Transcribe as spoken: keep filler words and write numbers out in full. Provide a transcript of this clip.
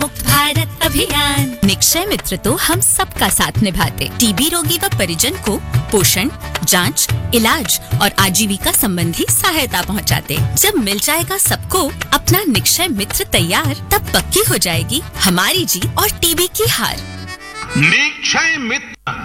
मुक्त भारत अभियान। निक्षय मित्र तो हम सबका साथ निभाते। टीबी रोगी व परिजन को पोषण, जांच, इलाज और आजीविका संबंधी सहायता पहुंचाते। जब मिल जाएगा सबको अपना निक्षय मित्र तैयार, तब पक्की हो जाएगी हमारी जीत और टीबी की हार। निक्षय मित्र